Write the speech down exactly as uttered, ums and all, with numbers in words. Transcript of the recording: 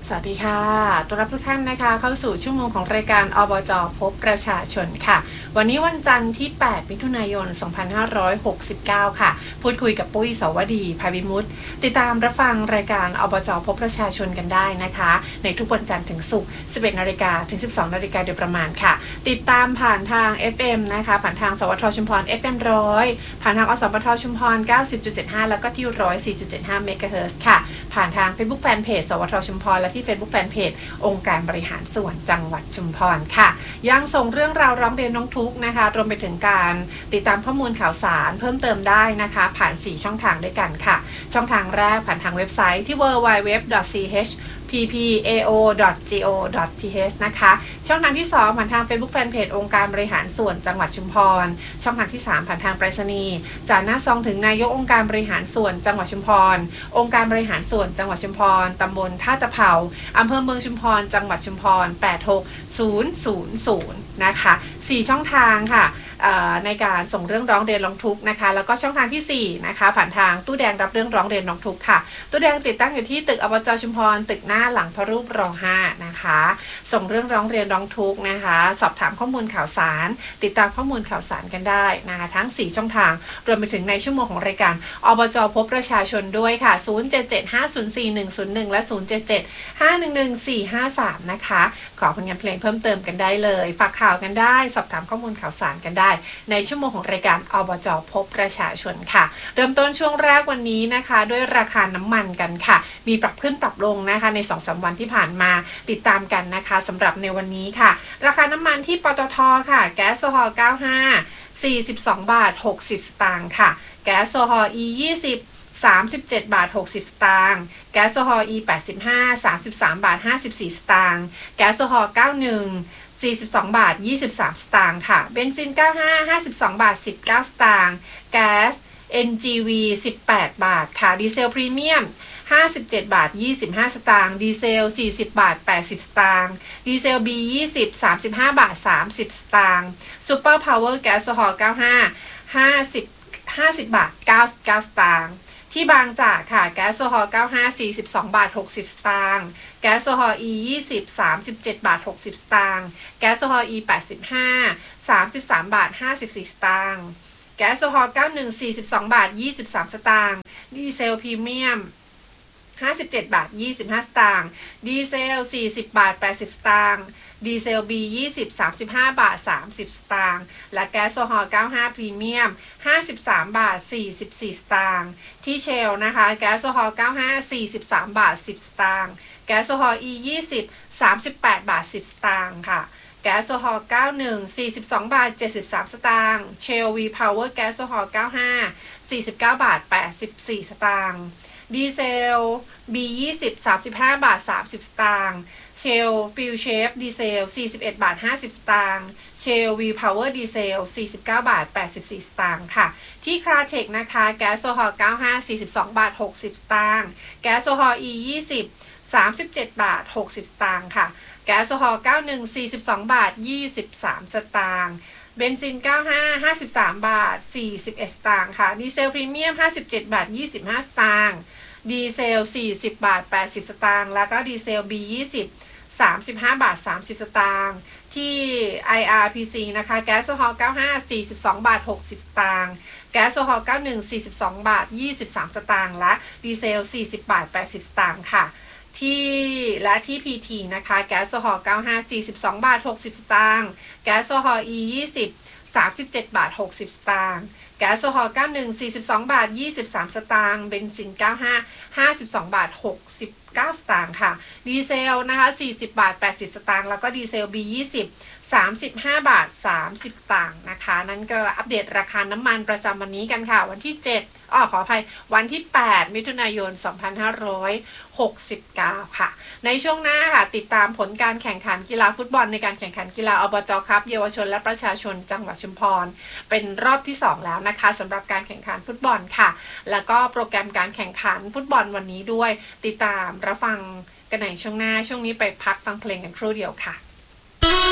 สวัสดีค่ะต้อนรับทุกท่านนะคะเข้าสู่ชั่วโมงของรายการอบจ.พบประชาชนค่ะวันนี้วันจันทร์ที่แปดมิถุนายนสองพันห้าร้อยหกสิบเก้าค่ะพูดคุยกับปุ้ยสวดีภาวิมุตติดตามรับฟังรายการอบจ.พบประชาชนกันได้นะคะในทุกวันจันทร์ถึงศุกร์ สิบเอ็ดนาฬิกา ถึง สิบสองนาฬิกาโดยประมาณค่ะติดตามผ่านทาง เอฟ เอ็ม นะคะผ่านทางสวทชุมพร เอฟ เอ็ม หนึ่งร้อยผ่านทางอสมทชุมพร เก้าสิบจุดเจ็ดห้า แล้วก็ที่ หนึ่งร้อยสี่จุดเจ็ดห้า เมกะเฮิรตซ์ค่ะผ่านทาง Facebook Fanpage สวทชุมพรและที่ Facebook Fanpage องค์การบริหารส่วนจังหวัดชุมพรค่ะยังส่งเรื่องราวร้องเรียนน้องทุกนะคะรวมไปถึงการติดตามข้อมูลข่าวสารเพิ่มเติมได้นะคะผ่านสี่ช่องทางด้วยกันค่ะช่องทางแรกผ่านทางเว็บไซต์ที่ ดับเบิลยู ดับเบิลยู ดับเบิลยู ดอท ซี เอช พี พี เอ โอ ดอท จี โอ ดอท ที เอช นะคะช่องทางที่สองผ่านทาง Facebook Fanpage องค์การบริหารส่วนจังหวัดชุมพรช่องทางที่สามผ่านทางไปรษณีย์จากหน้าซองถึงนายกองค์การบริหารส่วนจังหวัดชุมพรองค์การบริหารส่วนจังหวัดชุมพรตำบลท่าตะเภาอำเภอเมืองชุมพรจังหวัดชุมพรแปดหกศูนย์ศูนย์ศูนย์นะคะสี่ช่องทางค่ะในการส่งเรื่องร้องเรียนร้องทุกข์นะคะแล้วก็ช่องทางที่สี่นะคะผ่านทางตู้แดงรับเรื่องร้องเรียนร้องทุกข์ค่ะตู้แดงติดตั้งอยู่ที่ตึกอบจ.ชุมพรตึกหน้าหลังพระรูปรห้านะคะส่งเรื่องร้องเรียนร้องทุกข์นะคะสอบถามข้อมูลข่าวสารติดตามข้อมูลข่าวสารกันได้นะคะทั้งสี่ช่องทางรวมไปถึงในชั่วโมงของรายการอบจ.พบประชาชนด้วยค่ะศูนย์ เจ็ด เจ็ด ห้า ศูนย์ สี่ หนึ่ง ศูนย์ หนึ่งและศูนย์ เจ็ด เจ็ด ห้า หนึ่ง หนึ่ง สี่ ห้า สามนะคะขอผลงานเพลงเพิ่มเติมกันได้เลยฝากข่าวกันได้สอบถามข้อมูลข่าวสารกันได้ในชั่วโมงของรายการอบจ.พบประชาชนค่ะเริ่มต้นช่วงแรกวันนี้นะคะด้วยราคาน้ำมันกันค่ะมีปรับขึ้นปรับลงนะคะใน สองถึงสาม วันที่ผ่านมาติดตามกันนะคะสำหรับในวันนี้ค่ะราคาน้ำมันที่ปตท.ค่ะแก๊สโซฮอล์เก้าสิบห้า สี่สิบสองบาทหกสิบสตางค์ค่ะแก๊สโซฮอล์ อี ยี่สิบ สามสิบเจ็ดบาทหกสิบสตางค์แก๊สโซฮอล์ อี แปดสิบห้า สามสิบสามบาทห้าสิบสี่สตางค์แก๊สโซฮอล์เก้าสิบเอ็ดสี่สิบสองบาทยี่สิบสามสตางค์ค่ะเบนซินเก้าสิบห้า ห้าสิบสองบาทสิบเก้าสตางค์แก๊ส เอ็น จี วี สิบแปดบาทค่ะดีเซลพรีเมียมห้าสิบเจ็ดบาทยี่สิบห้าสตางค์ดีเซลสี่สิบบาทแปดสิบสตางค์ดีเซล บี ยี่สิบ สามสิบห้าบาทสามสิบสตางค์ซูเปอร์พาวเวอร์แก๊สโซฮอล์เก้าสิบห้า ห้าสิบ ห้าสิบบาทเก้าสิบเก้าสตางค์ที่บางจากค่ะแก๊สโซฮอล์เก้าสิบห้า สี่สิบสองบาทหกสิบสตางค์แก๊สโซฮอล์ อี ยี่สิบ สามสิบเจ็ดบาทหกสิบสตางค์แก๊สโซฮอล์ อี แปดสิบห้า สามสิบสามบาทห้าสิบสี่สตางค์แก๊สโซฮอล์เก้าสิบเอ็ด สี่สิบสองบาทยี่สิบสามสตางค์ดีเซลพรีเมียมห้าสิบเจ็ดบาทยี่สิบห้าสตางค์ดีเซลสี่สิบบาทแปดสิบสตางค์ดีเซล บี ยี่สิบ สามสิบห้าบาทสามสิบสตางค์และแก๊สโซฮอล์เก้าสิบห้าพรีเมียมห้าสิบสามบาทสี่สิบสี่สตางค์ที่เชลนะคะแก๊สโซฮอล์เก้าสิบห้า สี่สิบสามบาทสิบสตางค์แก๊สโซฮอล์ อี ยี่สิบ สามสิบแปดบาทสิบสตางค์ค่ะแก๊สโซฮอล์เก้าสิบเอ็ด สี่สิบสองบาทเจ็ดสิบสามสตางค์เชล วีพาวเวอร์แก๊สโซฮอล์เก้าสิบห้า สี่สิบเก้าบาทแปดสิบสี่สตางค์ดีเซล บี ยี่สิบ สามสิบห้าบาทสามสิบสตางค์เชลฟิลเชฟดีเซลสี่สิบเอ็ดบาทห้าสิบสตางค์เชลวีพาวเวอร์ดีเซลสี่สิบเก้าบาทแปดสิบสี่สตางค์ค่ะที่คราเทคนะคะแก๊สโซฮอล์เก้าสิบห้า สี่สิบสองบาทหกสิบสตางค์แก๊สโซฮอล์ อี ยี่สิบ สามสิบเจ็ดบาทหกสิบสตางค์ค่ะแก๊สโซฮอล์เก้าสิบเอ็ด สี่สิบสองบาทยี่สิบสามสตางค์เบนซินเก้าสิบห้า ห้าสิบสามบาทสี่สิบเอ็ดสตางค์ค่ะดีเซลพรีเมียมห้าสิบเจ็ดบาทยี่สิบห้าสตางค์ดีเซลสี่สิบบาทแปดสิบสตางค์แล้วก็ดีเซล บี ยี่สิบ สามสิบห้าบาทสามสิบสตางค์ที่ ไอ อาร์ พี ซี นะคะแก๊สโซฮอล์เก้าสิบห้า สี่สิบสองบาทหกสิบสตางค์แก๊สโซฮอล์เก้าสิบเอ็ด สี่สิบสองบาทยี่สิบสามสตางค์และดีเซลสี่สิบบาทแปดสิบสตางค์ค่ะที่และที่ พี ที นะคะแก๊สโซฮอล์เก้าสิบห้า สี่สิบสองบาทหกสิบสตางค์แก๊สโซฮอล์ อี ยี่สิบ สามสิบเจ็ดบาทหกสิบสตางค์แก๊สโซฮอล์เก้าสิบเอ็ด สี่สิบสองบาทยี่สิบสามสตางค์เบนซินเก้าสิบห้า ห้าสิบสองบาทหกสิบเก้าสตางค์ค่ะดีเซลนะคะสี่สิบบาทแปดสิบสตางค์แล้วก็ดีเซล บี ยี่สิบ สามสิบห้าบาทสามสิบสตางค์นะคะนั่นก็อัปเดตราคาน้ำมันประจำวันนี้กันค่ะวันที่เจ็ดอ้อขออภัยวันที่แปดมิถุนายนสองพันห้าร้อยหกสิบเก้าค่ะในช่วงหน้าค่ะติดตามผลการแข่งขันกีฬาฟุตบอลในการแข่งขันกีฬาอบจ.คัพเยาวชนและประชาชนจังหวัดชุมพรเป็นรอบที่สองแล้วนะคะสำหรับการแข่งขันฟุตบอลค่ะแล้วก็โปรแกรมการแข่งขันฟุตบอลวันนี้ด้วยติดตามรับฟังกันในช่วงหน้าช่วงนี้ไปพักฟังเพลงกันครู่เดียวค่ะ